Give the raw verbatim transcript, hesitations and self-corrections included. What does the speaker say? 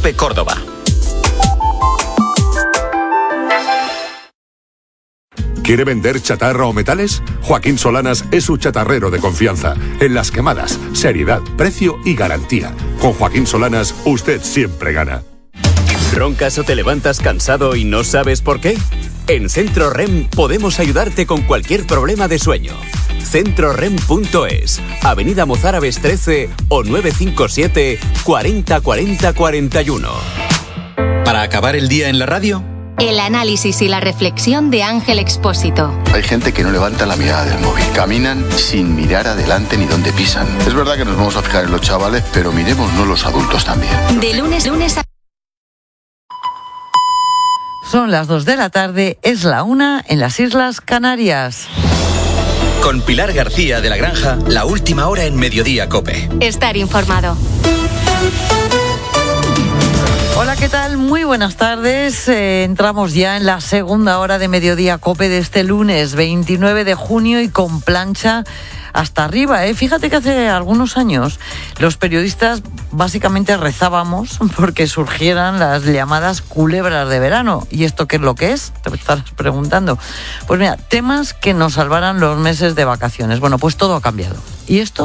COPE Córdoba. ¿Quiere vender chatarra o metales? Joaquín Solanas es su chatarrero de confianza. En las quemadas, seriedad, precio y garantía. Con Joaquín Solanas, usted siempre gana. ¿Roncas o te levantas cansado y no sabes por qué? En Centro R E M podemos ayudarte con cualquier problema de sueño. centro rem punto es, Avenida Mozárabes trece o nueve cinco siete, cuarenta, cuarenta, cuarenta y uno. Para acabar el día en la radio, el análisis y la reflexión de Ángel Expósito. Hay gente que no levanta la mirada del móvil. Caminan sin mirar adelante ni dónde pisan. Es verdad que nos vamos a fijar en los chavales, pero miremos no los adultos también. De lunes, lunes a... Son las dos de la tarde, es la una en las Islas Canarias. Con Pilar García de la Granja, la última hora en Mediodía COPE. Estar informado. Hola, ¿qué tal? Muy buenas tardes. Eh, entramos ya en la segunda hora de Mediodía COPE de este lunes veintinueve de junio y con plancha hasta arriba, ¿eh? Fíjate que hace algunos años los periodistas básicamente rezábamos porque surgieran las llamadas culebras de verano. ¿Y esto qué es lo que es? Te estarás preguntando. Pues mira, temas que nos salvaran los meses de vacaciones. Bueno, pues todo ha cambiado. Y esto